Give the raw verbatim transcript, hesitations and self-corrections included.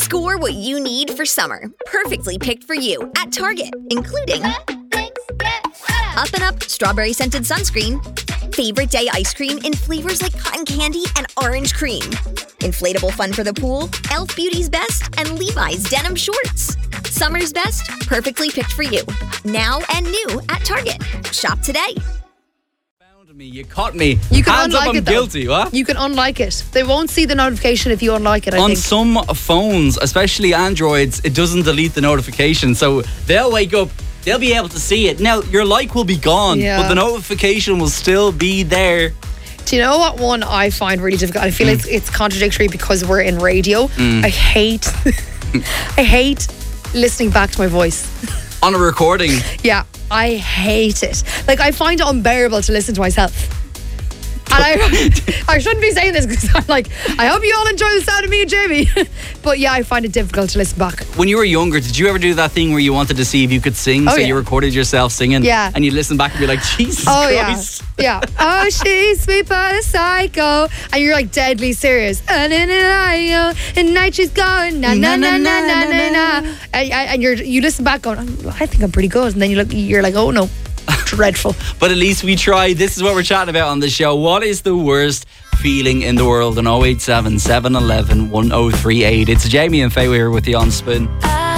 Score what you need for summer. Perfectly picked for you at Target, including Up and Up Strawberry Scented Sunscreen, Favorite Day Ice Cream in flavors like cotton candy and orange cream, Inflatable Fun for the Pool, e l f Beauty's Best, and Levi's Denim Shorts. Summer's best, perfectly picked for you. Now and new at Target. Shop today. Me, you caught me. You can Hands unlike up, I'm it though. guilty. What? You can unlike it. They won't see the notification if you unlike it, I On think. some phones, especially Androids, it doesn't delete the notification. So they'll wake up, they'll be able to see it. Now, your like will be gone, Yeah. but the notification will still be there. Do you know what one I find really difficult? I feel Mm. it's, it's contradictory because we're in radio. Mm. I hate, I hate listening back to my voice. On a recording. Yeah, I hate it. Like, I find it unbearable to listen to myself. And I, I shouldn't be saying this because I'm like, I hope you all enjoy the sound of me and Jamie. But yeah, I find it difficult to listen back. When you were younger, did you ever do that thing where you wanted to see if you could sing? Oh, so yeah. you recorded yourself singing? Yeah. And you listen back and be like, Jesus Oh, Christ. yeah. Yeah. Oh, she's sweet but a psycho. And you're like deadly serious. And in an eye, and night she's going. Na na na na na na na. And, and you're you listen back going, I think I'm pretty good. And then you look, you're like, oh no, dreadful. But at least we tried. This is what we're chatting about on the show. What is the worst feeling in the world? On oh eight seven, seven one one, one oh three eight. It's Jamie and Faye. We're with you on Spin.